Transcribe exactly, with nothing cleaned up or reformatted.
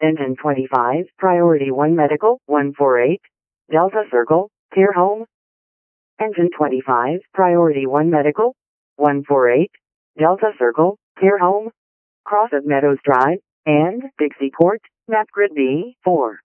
Engine twenty-five, Priority one Medical, one four eight, Delta Circle, Care Home. Engine twenty-five, Priority one Medical, one four eight, Delta Circle, Care Home. Cross of Meadows Drive, and Dixie Port, Map Grid B four.